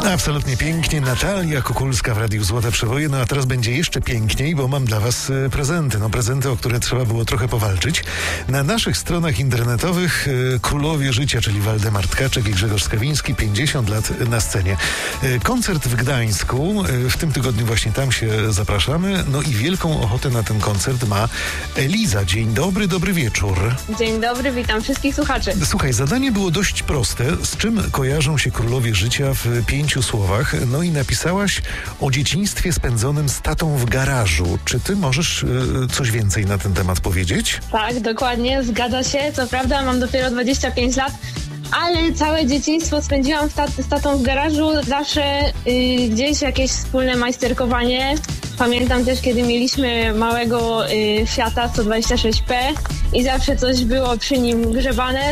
Absolutnie pięknie. Natalia Kukulska w Radiu Złote Przeboje. No a teraz będzie jeszcze piękniej, bo mam dla was prezenty. No prezenty, o które trzeba było trochę powalczyć. Na naszych stronach internetowych królowie życia, czyli Waldemar Tkaczyk i Grzegorz Skawiński, 50 lat na scenie. Koncert w Gdańsku. W tym tygodniu właśnie tam się zapraszamy. No i wielką ochotę na ten koncert ma Eliza. Dzień dobry, dobry wieczór. Dzień dobry, witam wszystkich słuchaczy. Słuchaj, zadanie było dość proste. Z czym kojarzą się królowie życia w 5 słowach? No i napisałaś o dzieciństwie spędzonym z tatą w garażu. Czy ty możesz coś więcej na ten temat powiedzieć? Tak, dokładnie, zgadza się. Co prawda mam dopiero 25 lat, ale całe dzieciństwo spędziłam z tatą w garażu. Zawsze gdzieś jakieś wspólne majsterkowanie. Pamiętam też, kiedy mieliśmy małego Fiata 126P i zawsze coś było przy nim grzebane.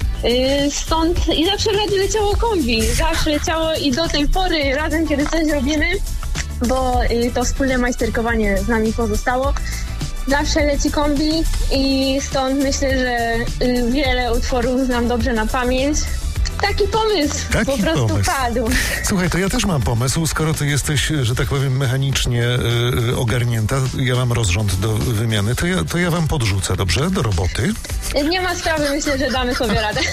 Stąd i zawsze leciało kombi, zawsze leciało i do tej pory razem, kiedy coś robimy, bo to wspólne majsterkowanie z nami pozostało. Zawsze leci kombi i stąd myślę, że wiele utworów znam dobrze na pamięć. Taki pomysł po prostu padł. Słuchaj, to ja też mam pomysł, skoro ty jesteś, że tak powiem, mechanicznie ogarnięta, ja mam rozrząd do wymiany, to ja wam podrzucę, dobrze? Do roboty. Nie ma sprawy, myślę, że damy sobie radę.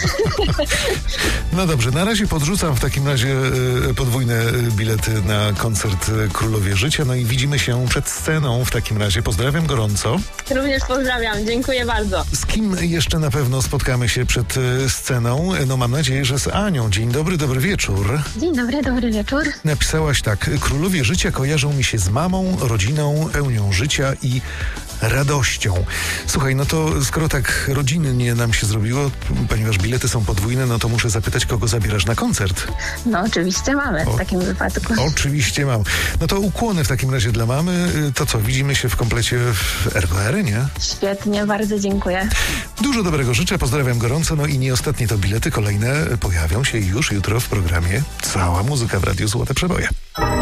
No dobrze, na razie podrzucam w takim razie podwójne bilety na koncert Królowie Życia, no i widzimy się przed sceną w takim razie. Pozdrawiam gorąco. Również pozdrawiam, dziękuję bardzo. Z kim jeszcze na pewno spotkamy się przed sceną? No mam nadzieję, że z Anią. Dzień dobry, dobry wieczór. Dzień dobry, dobry wieczór. Napisałaś tak: królowie życia kojarzą mi się z mamą, rodziną, pełnią życia i radością. Słuchaj, no to skoro tak rodzinnie nam się zrobiło, ponieważ bilety są podwójne, no to muszę zapytać, kogo zabierasz na koncert? No oczywiście mamy w takim wypadku. Oczywiście mam. No to ukłony w takim razie dla mamy. To co, widzimy się w komplecie w RWR, nie? Świetnie, bardzo dziękuję. Dużo dobrego życzę, pozdrawiam gorąco, no i nie ostatnie to bilety, kolejne pojawią się już jutro w programie Cała muzyka w Radiu Złote Przeboje.